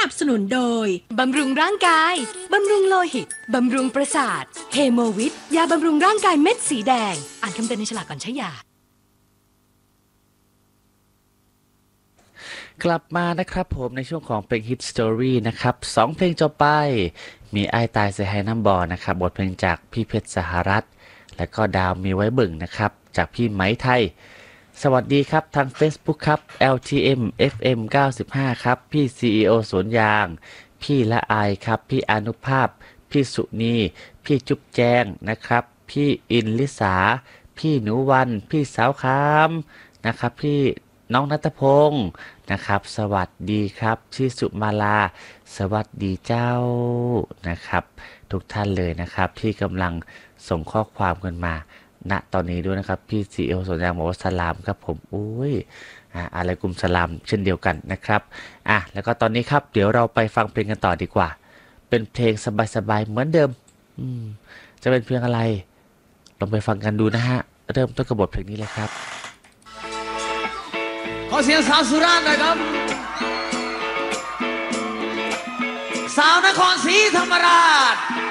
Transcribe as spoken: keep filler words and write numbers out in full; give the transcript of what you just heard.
นับสนุนโดยบำรุงร่างกายบำรุงโลหิตบำรุงประสาทเฮโมวิทยาบำรุงร่างกายเม็ดสีแดงอ่านคำเตือนในฉลากก่อนใช้ยากลับมานะครับผมในช่วงของเพลง Hit Story นะครับสองเพลงจบไปมีไอ้ตายเสียให้น้ำบอนะครับบทเพลงจากพี่เพชรสหรัฐและก็ดาวมีไว้บึ่งนะครับจากพี่ไหมไทยสวัสดีครับทาง Facebook ครับ แอล ที เอ็ม เอฟ เอ็ม เก้าสิบห้าครับพี่ ซี อี โอ สวนยางพี่ละอายครับพี่อนุภาพพี่สุนีพี่จุ๊บแจงนะครับพี่อินลิสาพี่หนูวันพี่สาวคามนะครับพี่น้องณัฐพงศ์นะครับสวัสดีครับชื่อสุมาลาสวัสดีเจ้านะครับทุกท่านเลยนะครับที่กำลังส่งข้อความกันมาณตอนนี้ด้วยนะครับพี่ซีเอลสวนยางบอกว่าสลามครับผมอุ้ยอ่าอะไรกุมสลามเช่นเดียวกันนะครับอ่ะแล้วก็ตอนนี้ครับเดี๋ยวเราไปฟังเพลงกันต่อดีกว่าเป็นเพลงสบายๆเหมือนเดิมอืมจะเป็นเพลงอะไรลองไปฟังกันดูนะฮะเริ่มต้นกับบทเพลงนี้เลยครับขอเสียงสาวสุราษฎร์หน่อยครับสาวนครศรีธรรมราช